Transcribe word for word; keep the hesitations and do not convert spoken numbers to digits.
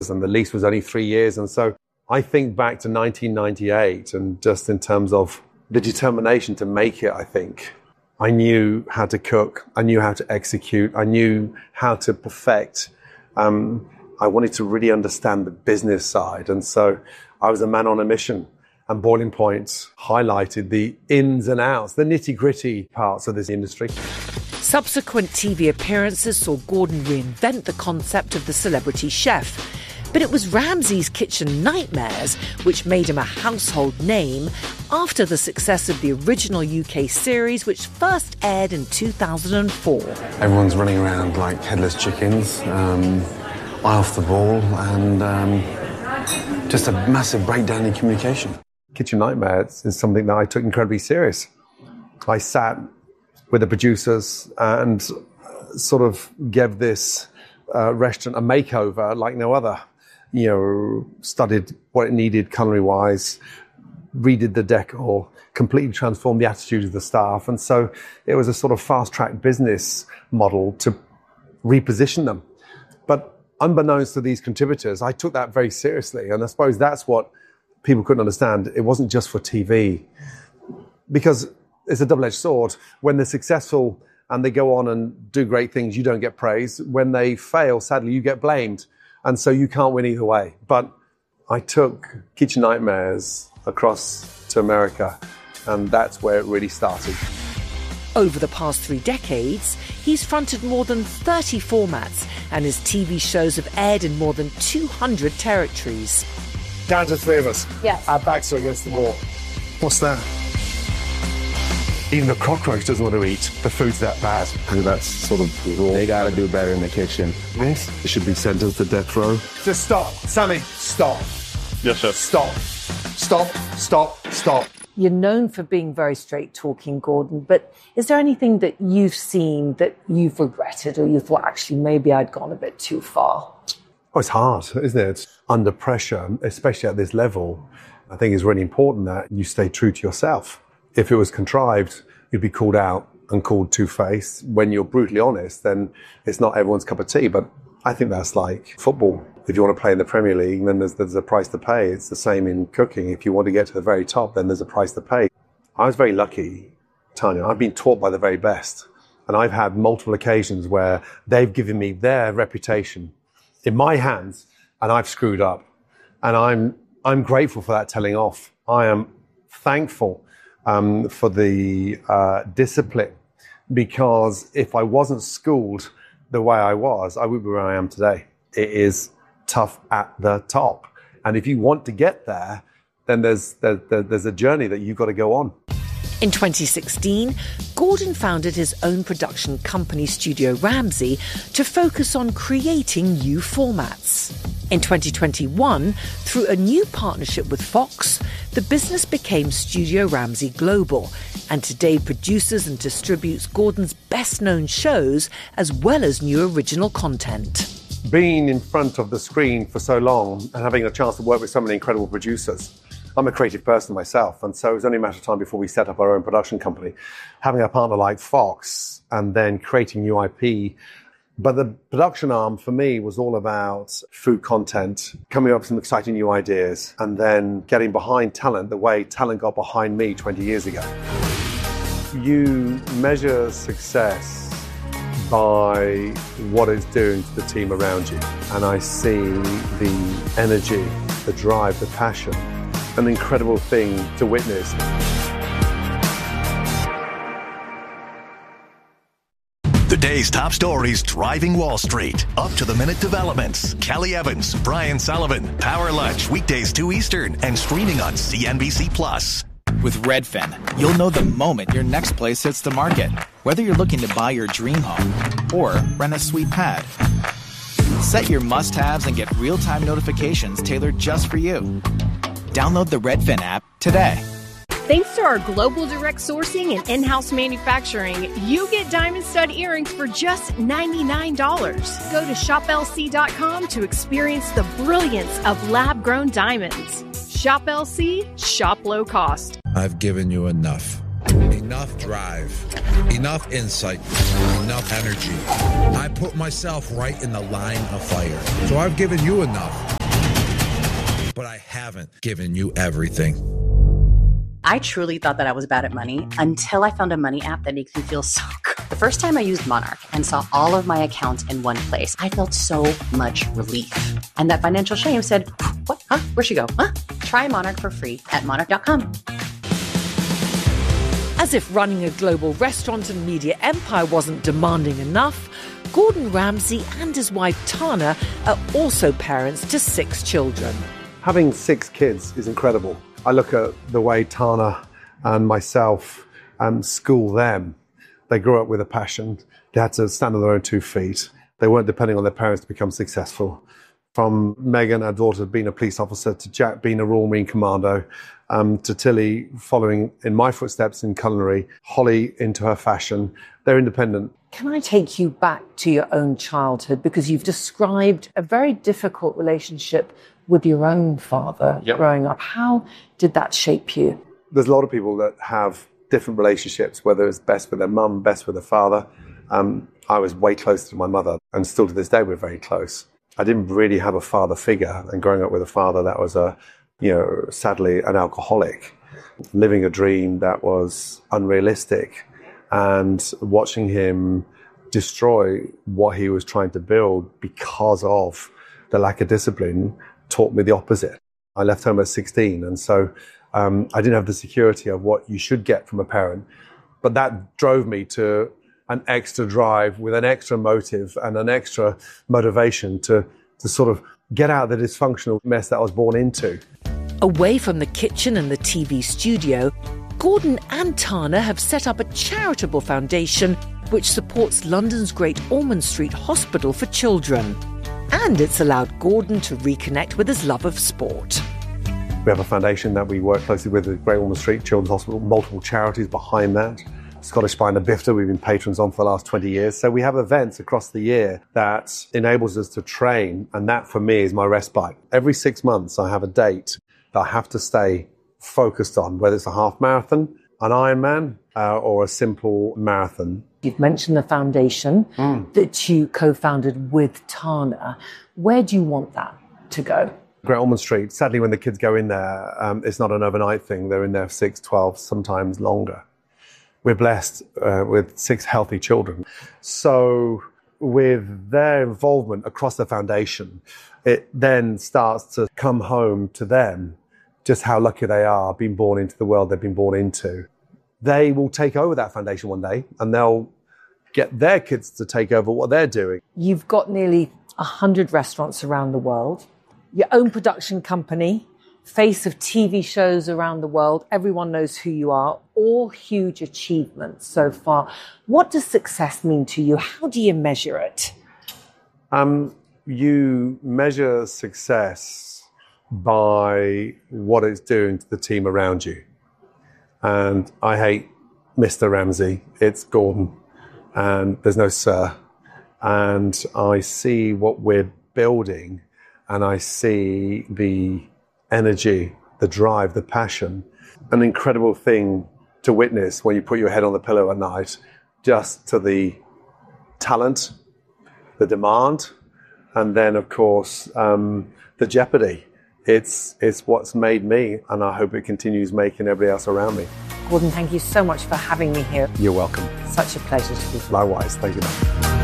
and the lease was only three years. And so I think back to nineteen ninety-eight, and just in terms of the determination to make it, I think I knew how to cook. I knew how to execute. I knew how to perfect. Um, I wanted to really understand the business side. And so I was a man on a mission. And Boiling Point highlighted the ins and outs, the nitty-gritty parts of this industry. Subsequent T V appearances saw Gordon reinvent the concept of the celebrity chef. But it was Ramsay's Kitchen Nightmares which made him a household name after the success of the original U K series, which first aired in two thousand four. Everyone's running around like headless chickens, um, eye off the ball, and um, just a massive breakdown in communication. Kitchen Nightmares is something that I took incredibly serious. I sat with the producers and sort of gave this uh, restaurant a makeover like no other. You know, studied what it needed culinary-wise, redid the decor, completely transformed the attitude of the staff. And so it was a sort of fast-track business model to reposition them. But unbeknownst to these contributors, I took that very seriously. And I suppose that's what people couldn't understand. It wasn't just for T V. Because it's a double-edged sword. When they're successful and they go on and do great things, you don't get praise. When they fail, sadly, you get blamed. And so you can't win either way. But I took Kitchen Nightmares across to America, and that's where it really started. Over the past three decades, he's fronted more than thirty formats, and his T V shows have aired in more than two hundred territories. Down to three of us. Yes. Our backs are against the wall. What's that? Even the cockroach doesn't want to eat. The food's that bad. And that's sort of raw. They gotta do better in the kitchen. This? It should be sentenced to death row. Just stop. Sammy, stop. Yes, sir. Stop. Stop. Stop. Stop. You're known for being very straight-talking, Gordon, but is there anything that you've seen that you've regretted or you thought, actually, maybe I'd gone a bit too far? Oh, it's hard, isn't it? Under pressure, especially at this level, I think it's really important that you stay true to yourself. If it was contrived, you'd be called out and called two-faced. When you're brutally honest, then it's not everyone's cup of tea. But I think that's like football. If you want to play in the Premier League, then there's, there's a price to pay. It's the same in cooking. If you want to get to the very top, then there's a price to pay. I was very lucky, Tanya. I've been taught by the very best. And I've had multiple occasions where they've given me their reputation in my hands, and I've screwed up. And I'm I'm grateful for that telling off. I am thankful Um, for the uh, discipline, because if I wasn't schooled the way I was, I would be where I am today. It is tough at the top. And if you want to get there, then there's, there, there's a journey that you've got to go on. In twenty sixteen, Gordon founded his own production company, Studio Ramsay, to focus on creating new formats. In twenty twenty-one, through a new partnership with Fox, the business became Studio Ramsay Global, and today produces and distributes Gordon's best-known shows as well as new original content. Being in front of the screen for so long and having a chance to work with so many incredible producers, I'm a creative person myself, and so it was only a matter of time before we set up our own production company. Having a partner like Fox and then creating new I P. But the production arm for me was all about food content, coming up with some exciting new ideas, and then getting behind talent the way talent got behind me twenty years ago. You measure success by what it's doing to the team around you. And I see the energy, the drive, the passion, an incredible thing to witness. The day's top stories driving Wall Street. Up-to-the-minute developments. Kelly Evans, Brian Sullivan. Power Lunch, weekdays two Eastern, and streaming on C N B C Plus. With Redfin, you'll know the moment your next place hits the market. Whether you're looking to buy your dream home or rent a sweet pad. Set your must-haves and get real-time notifications tailored just for you. Download the Redfin app today. Thanks to our global direct sourcing and in-house manufacturing, you get diamond stud earrings for just ninety-nine dollars. Go to shop L C dot com to experience the brilliance of lab-grown diamonds. Shop L C, shop low cost. I've given you enough. Enough drive, enough insight, enough energy. I put myself right in the line of fire. So I've given you enough, but I haven't given you everything. I truly thought that I was bad at money until I found a money app that makes me feel so good. The first time I used Monarch and saw all of my accounts in one place, I felt so much relief. And that financial shame said, what? Huh? Where'd she go? Huh? Try Monarch for free at monarch dot com. As if running a global restaurant and media empire wasn't demanding enough, Gordon Ramsay and his wife Tana are also parents to six children. Having six kids is incredible. I look at the way Tana and myself um, school them. They grew up with a passion. They had to stand on their own two feet. They weren't depending on their parents to become successful. From Megan, our daughter, being a police officer, to Jack being a Royal Marine Commando, um, to Tilly following in my footsteps in culinary, Holly into her fashion. They're independent. Can I take you back to your own childhood? Because you've described a very difficult relationship with your own father yep. growing up. How did that shape you? There's a lot of people that have different relationships, whether it's best with their mum, best with their father. Um, I was way closer to my mother, and still to this day we're very close. I didn't really have a father figure, and growing up with a father that was, a, you know, sadly an alcoholic, living a dream that was unrealistic, and watching him destroy what he was trying to build because of the lack of discipline taught me the opposite. I left home at sixteen, and so um, I didn't have the security of what you should get from a parent, but that drove me to an extra drive with an extra motive and an extra motivation to, to sort of get out of the dysfunctional mess that I was born into. Away from the kitchen and the T V studio, Gordon and Tana have set up a charitable foundation which supports London's Great Ormond Street Hospital for Children. And it's allowed Gordon to reconnect with his love of sport. We have a foundation that we work closely with, the Great Ormond Street Children's Hospital, multiple charities behind that. Scottish Spine and Bifta, we've been patrons on for the last twenty years. So we have events across the year that enables us to train, and that for me is my respite. Every six months I have a date that I have to stay focused on, whether it's a half marathon, an Ironman, uh, or a simple marathon. You've mentioned the foundation mm. that you co-founded with Tana. Where do you want that to go? Great Ormond Street, sadly when the kids go in there, um, it's not an overnight thing. They're in there for six, twelve, sometimes longer. We're blessed uh, with six healthy children. So with their involvement across the foundation, it then starts to come home to them just how lucky they are being born into the world they've been born into. They will take over that foundation one day, and they'll get their kids to take over what they're doing. You've got nearly one hundred restaurants around the world, your own production company, face of T V shows around the world. Everyone knows who you are. All huge achievements so far. What does success mean to you? How do you measure it? Um, you measure success by what it's doing to the team around you. And I hate Mister Ramsay. It's Gordon. And there's no sir. And I see what we're building, and I see the energy, the drive, the passion. An incredible thing to witness when you put your head on the pillow at night, just to the talent, the demand, and then, of course, um, the jeopardy. It's, it's what's made me, and I hope it continues making everybody else around me. Gordon, thank you so much for having me here. You're welcome. Such a pleasure to be here. Likewise. Thank you.